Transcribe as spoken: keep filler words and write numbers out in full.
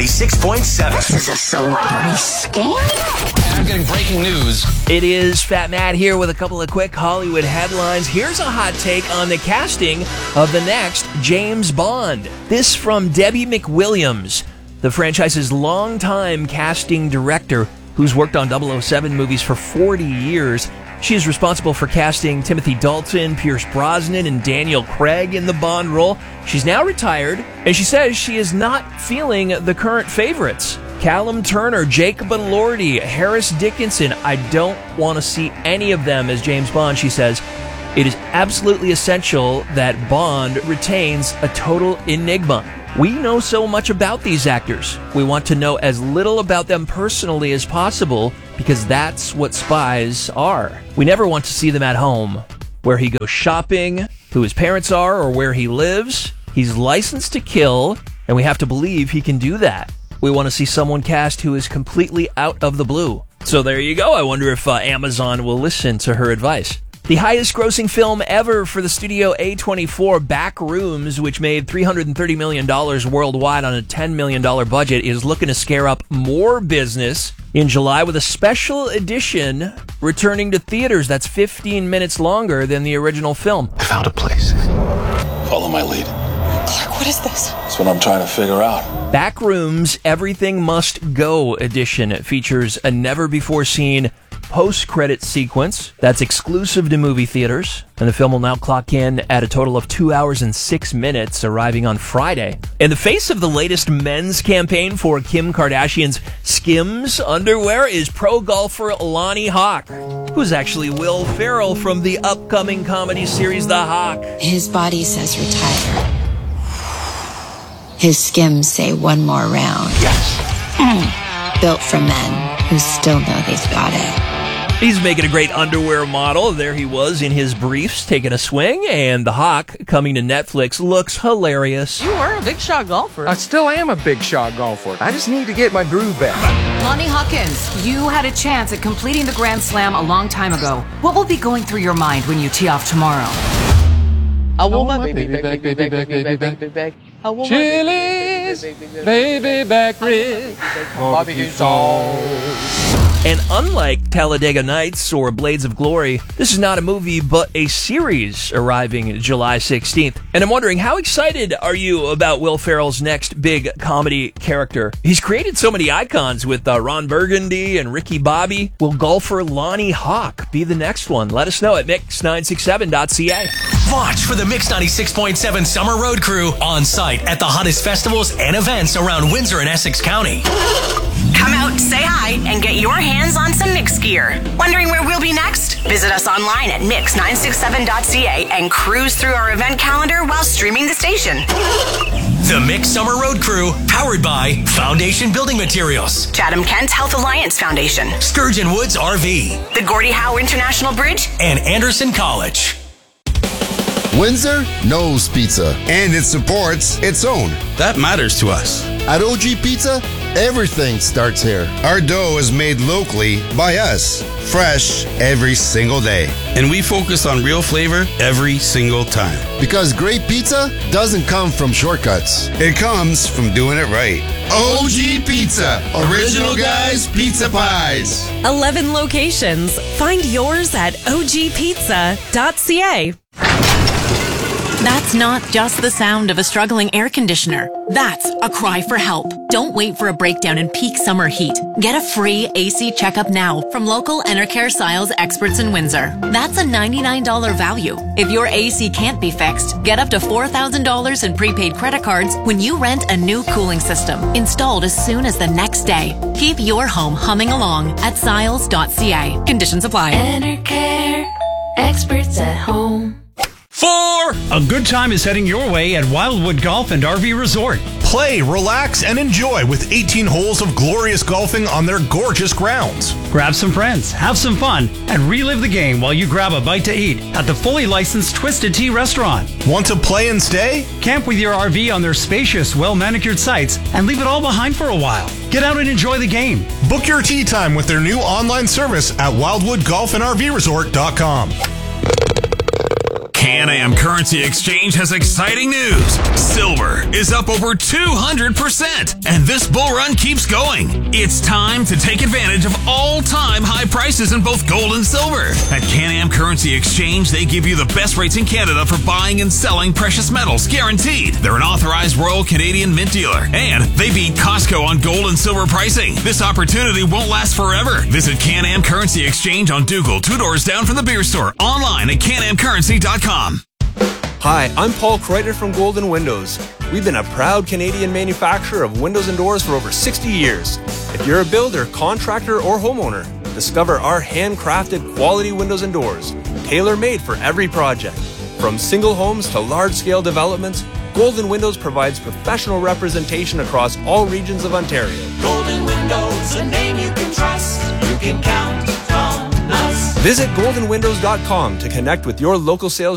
ninety-six point seven. This is a celebrity scam. I'm getting breaking news. It is Fat Matt here with a couple of quick Hollywood headlines. Here's a hot take on the casting of the next James Bond. This from Debbie McWilliams, the franchise's longtime casting director who's worked on double oh seven movies for forty years. She is responsible for casting Timothy Dalton, Pierce Brosnan, and Daniel Craig in the Bond role. She's now retired, and she says she is not feeling the current favorites. Callum Turner, Jacob Elordi, Harris Dickinson. I don't want to see any of them as James Bond, she says. It is absolutely essential that Bond retains a total enigma. We know so much about these actors. We want to know as little about them personally as possible because that's what spies are. We never want to see them at home, where he goes shopping, who his parents are, or where he lives. He's licensed to kill, and we have to believe he can do that. We want to see someone cast who is completely out of the blue. So there you go. I wonder if uh, Amazon will listen to her advice. The highest-grossing film ever for the studio A twenty-four, Backrooms, which made three hundred thirty million dollars worldwide on a ten million dollars budget, is looking to scare up more business in July with a special edition returning to theaters that's fifteen minutes longer than the original film. I found a place. Follow my lead. Clark, what is this? That's what I'm trying to figure out. Backrooms Everything Must Go edition features a never-before-seen post-credit sequence that's exclusive to movie theaters, and the film will now clock in at a total of two hours and six minutes, arriving on Friday. In the face of the latest men's campaign for Kim Kardashian's Skims underwear is pro golfer Lonnie Hawk, who's actually Will Ferrell from the upcoming comedy series The Hawk. His body says retire. His Skims say one more round. Yes. Mm. Built for men who still know they've got it. He's making a great underwear model. There he was in his briefs, taking a swing, and The Hawk, coming to Netflix, looks hilarious. You are a big shot golfer. I still am a big shot golfer. I just need to get my groove back. Lonnie Hawkins, you had a chance at completing the Grand Slam a long time ago. What will be going through your mind when you tee off tomorrow? I want my baby back, baby back, baby back, baby back. I want my Chili's baby back ribs, barbecue sauce. And unlike Talladega Nights or Blades of Glory, this is not a movie, but a series arriving July sixteenth. And I'm wondering, how excited are you about Will Ferrell's next big comedy character? He's created so many icons with uh, Ron Burgundy and Ricky Bobby. Will golfer Lonnie Hawk be the next one? Let us know at mix nine six seven dot c a. Watch for the Mix ninety-six point seven Summer Road Crew on site at the hottest festivals and events around Windsor and Essex County. Come out, say hi, and get your hands on some Mix gear. Wondering where we'll be next? Visit us online at mix nine six seven dot c a and cruise through our event calendar while streaming the station. The Mix Summer Road Crew, powered by Foundation Building Materials, Chatham Kent Health Alliance Foundation, Sturgeon Woods R V, the Gordie Howe International Bridge, and Anderson College. Windsor knows pizza, and it supports its own. That matters to us. At O G Pizza, everything starts here. Our dough is made locally by us, fresh every single day. And we focus on real flavor every single time. Because great pizza doesn't come from shortcuts. It comes from doing it right. O G Pizza, original guys pizza pies. eleven locations. Find yours at o g pizza dot c a. That's not just the sound of a struggling air conditioner. That's a cry for help. Don't wait for a breakdown in peak summer heat. Get a free A C checkup now from local Enercare Siles experts in Windsor. That's a ninety-nine dollars value. If your A C can't be fixed, get up to four thousand dollars in prepaid credit cards when you rent a new cooling system, installed as soon as the next day. Keep your home humming along at siles dot c a. Conditions apply. Enercare, experts at home. Four! A good time is heading your way at Wildwood Golf and R V Resort. Play, relax, and enjoy with eighteen holes of glorious golfing on their gorgeous grounds. Grab some friends, have some fun, and relive the game while you grab a bite to eat at the fully licensed Twisted Tea restaurant. Want to play and stay? Camp with your R V on their spacious, well-manicured sites and leave it all behind for a while. Get out and enjoy the game. Book your tee time with their new online service at wildwood golf and r v resort dot com. Can-Am Currency Exchange has exciting news. Silver is up over two hundred percent, and this bull run keeps going. It's time to take advantage of all-time high prices in both gold and silver. At Can-Am Currency Exchange, they give you the best rates in Canada for buying and selling precious metals, guaranteed. They're an authorized Royal Canadian Mint dealer, and they beat Costco on gold and silver pricing. This opportunity won't last forever. Visit Can-Am Currency Exchange on Dougal, two doors down from the beer store, online at can am currency dot com. Hi, I'm Paul Kreuter from Golden Windows. We've been a proud Canadian manufacturer of windows and doors for over sixty years. If you're a builder, contractor, or homeowner, discover our handcrafted quality windows and doors, tailor-made for every project. From single homes to large-scale developments, Golden Windows provides professional representation across all regions of Ontario. Golden Windows, a name you can trust. You can count on us. Visit golden windows dot com to connect with your local sales